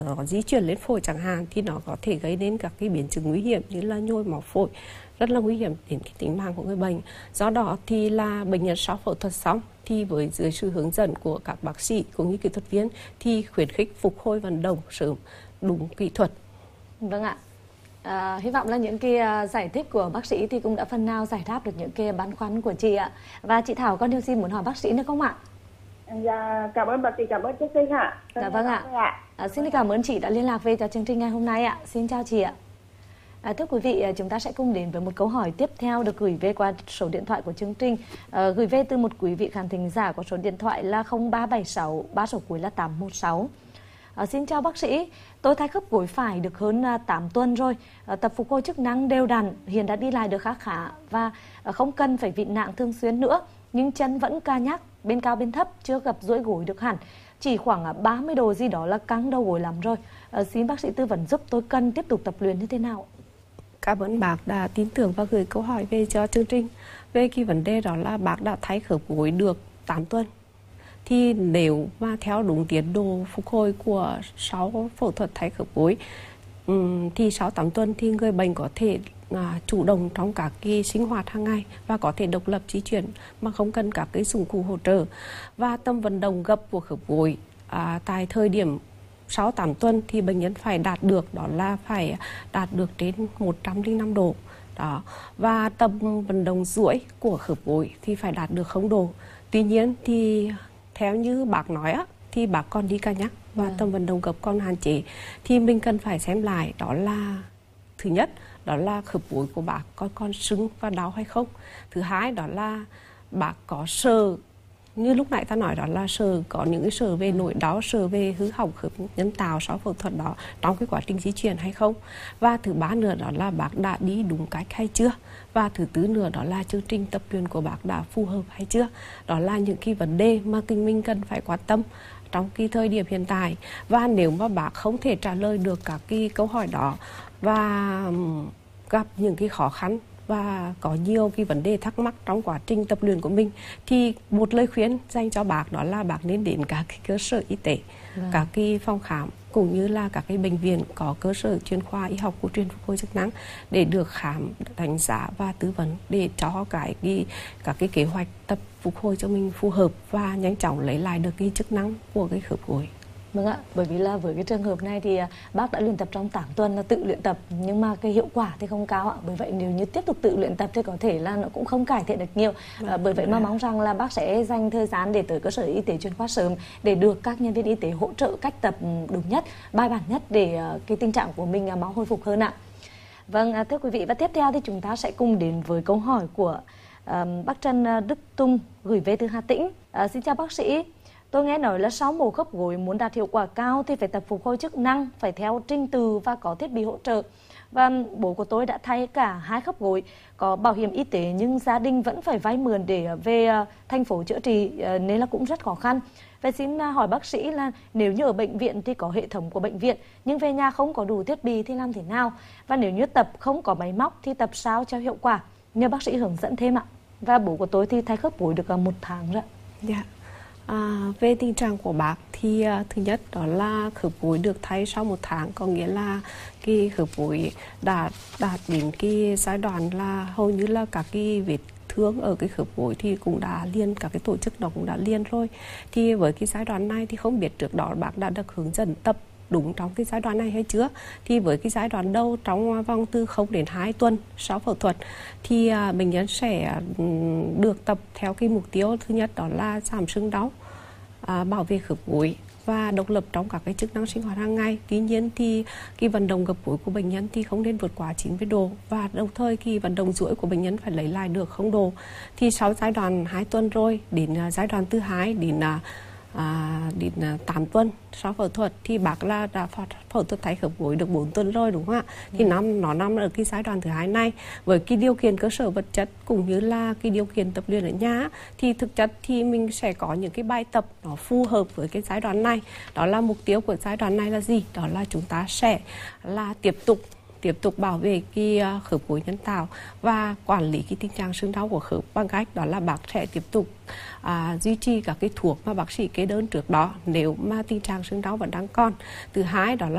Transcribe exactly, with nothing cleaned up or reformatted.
nó di chuyển lên phổi chẳng hạn thì nó có thể gây đến các cái biến chứng nguy hiểm như là nhồi máu phổi, rất là nguy hiểm đến cái tính mạng của người bệnh. Do đó thì là bệnh nhân sau phẫu thuật xong thì với dưới sự hướng dẫn của các bác sĩ cũng như kỹ thuật viên thì khuyến khích phục hồi vận động sớm đúng kỹ thuật. Vâng ạ. À, hy vọng là những cái giải thích của bác sĩ thì cũng đã phần nào giải đáp được những cái băn khoăn của chị ạ. Và chị Thảo có điều gì muốn hỏi bác sĩ nữa không ạ? Dạ, cảm ơn bác sĩ, cảm ơn chương trình ạ. Dạ vâng ạ. À, xin cảm ơn chị đã liên lạc về cho chương trình ngày hôm nay ạ. Xin chào chị ạ. À, thưa quý vị, chúng ta sẽ cùng đến với một câu hỏi tiếp theo được gửi về qua số điện thoại của chương trình, à, gửi về từ một quý vị khán thính giả có số điện thoại là không ba bảy sáu, ba số cuối là tám một sáu. À, xin chào bác sĩ, tôi thay khớp gối phải được hơn à, tám tuần rồi, à, tập phục hồi chức năng đều đặn, hiện đã đi lại được khá khá và à, không cần phải vịn nặng thường xuyên nữa, nhưng chân vẫn ca nhắc, bên cao bên thấp, chưa gặp duỗi gối được hẳn, chỉ khoảng ba mươi độ gì đó là căng đầu gối lắm rồi. À, xin bác sĩ tư vấn giúp tôi cần tiếp tục tập luyện như thế nào? Cảm ơn bác đã tin tưởng và gửi câu hỏi về cho chương trình. Về cái vấn đề đó là bác đã thay khớp gối được tám tuần. Thì nếu mà theo đúng tiến độ phục hồi của sau phẫu thuật thay khớp gối thì sau tám tuần thì người bệnh có thể à, chủ động trong các cái sinh hoạt hàng ngày và có thể độc lập di chuyển mà không cần các cái dụng cụ hỗ trợ. Và tầm vận động gập của khớp gối à, tại thời điểm sau tám tuần thì bệnh nhân phải đạt được, đó là phải đạt được đến một trăm lẻ năm độ. Đó. Và tầm vận động duỗi của khớp gối thì phải đạt được không độ. Tuy nhiên thì theo như bác nói á, thì bác còn đi ca nhắc và à. tầm vận động gập còn hạn chế. Thì mình cần phải xem lại đó là thứ nhất, đó là khớp gối của bác có còn sưng và đau hay không. Thứ hai đó là bác có sờ, như lúc nãy ta nói đó là sờ, có những cái sờ về nỗi đau, sờ về hư hỏng khớp nhân tạo sau phẫu thuật đó trong cái quá trình di chuyển hay không. Và thứ ba nữa đó là bác đã đi đúng cách hay chưa. Và thứ tư nữa đó là chương trình tập luyện của bác đã phù hợp hay chưa. Đó là những cái vấn đề mà mình cần phải quan tâm trong cái thời điểm hiện tại. Và nếu mà bác không thể trả lời được các cái câu hỏi đó và gặp những cái khó khăn và có nhiều cái vấn đề thắc mắc trong quá trình tập luyện của mình thì một lời khuyên dành cho bác đó là bác nên đến các cái cơ sở y tế, vâng. các cái phòng khám cũng như là các cái bệnh viện có cơ sở chuyên khoa y học cổ truyền phục hồi chức năng để được khám, đánh giá và tư vấn để cho cái, cái các cái kế hoạch tập phục hồi cho mình phù hợp và nhanh chóng lấy lại được cái chức năng của cái khớp gối. Vâng ạ, bởi vì là với cái trường hợp này thì bác đã luyện tập trong tám tuần là tự luyện tập nhưng mà cái hiệu quả thì không cao ạ. Bởi vậy nếu như tiếp tục tự luyện tập thì có thể là nó cũng không cải thiện được nhiều. À, bởi vậy mà mong rằng là bác sẽ dành thời gian để tới cơ sở y tế chuyên khoa sớm để được các nhân viên y tế hỗ trợ cách tập đúng nhất, bài bản nhất để cái tình trạng của mình mau hồi phục hơn ạ. Vâng, thưa quý vị, và tiếp theo thì chúng ta sẽ cùng đến với câu hỏi của uh, bác Trần Đức Tung gửi về từ Hà Tĩnh. Uh, xin chào bác sĩ. Tôi nghe nói là sau mổ khớp gối muốn đạt hiệu quả cao thì phải tập phục hồi chức năng, phải theo trình tự và có thiết bị hỗ trợ. Và bố của tôi đã thay cả hai khớp gối, có bảo hiểm y tế nhưng gia đình vẫn phải vay mượn để về thành phố chữa trị nên là cũng rất khó khăn. Vậy xin hỏi bác sĩ là nếu như ở bệnh viện thì có hệ thống của bệnh viện nhưng về nhà không có đủ thiết bị thì làm thế nào? Và nếu như tập không có máy móc thì tập sao cho hiệu quả? Nhờ bác sĩ hướng dẫn thêm ạ. Và bố của tôi thì thay khớp gối được một tháng rồi. Dạ. Yeah. À, về tình trạng của bác thì uh, thứ nhất đó là khớp gối được thay sau một tháng, có nghĩa là cái khớp gối đã đạt đến cái giai đoạn là hầu như là các cái vết thương ở cái khớp gối thì cũng đã liên, các cái tổ chức nó cũng đã liên rồi. Thì với cái giai đoạn này thì không biết trước đó bác đã được hướng dẫn tập đúng trong cái giai đoạn này hay chưa. Thì với cái giai đoạn đầu trong vòng từ không đến hai tuần sau phẫu thuật thì uh, bệnh nhân sẽ um, được tập theo cái mục tiêu thứ nhất đó là giảm sưng đau, uh, bảo vệ khớp gối và độc lập trong các cái chức năng sinh hoạt hàng ngày. Tuy nhiên thì cái vận động gập gối của bệnh nhân thì không nên vượt quá chín mươi độ và đồng thời cái vận động duỗi của bệnh nhân phải lấy lại được không độ. Thì sau giai đoạn hai tuần rồi đến uh, giai đoạn thứ hai đến uh, À, đến tám tuần sau phẫu thuật thì bác là đã phẫu thuật thay khớp gối được bốn tuần rồi đúng không ạ? Thì nó, nó nằm ở cái giai đoạn thứ hai này với cái điều kiện cơ sở vật chất cũng như là cái điều kiện tập luyện ở nhà thì thực chất thì mình sẽ có những cái bài tập nó phù hợp với cái giai đoạn này. Đó là mục tiêu của giai đoạn này là gì? Đó là chúng ta sẽ là tiếp tục tiếp tục bảo vệ cái khớp gối nhân tạo và quản lý cái tình trạng sưng đau của khớp bằng cách đó là bác sẽ tiếp tục à, duy trì các cái thuốc mà bác sĩ kê đơn trước đó nếu mà tình trạng sưng đau vẫn đang còn. Thứ hai đó là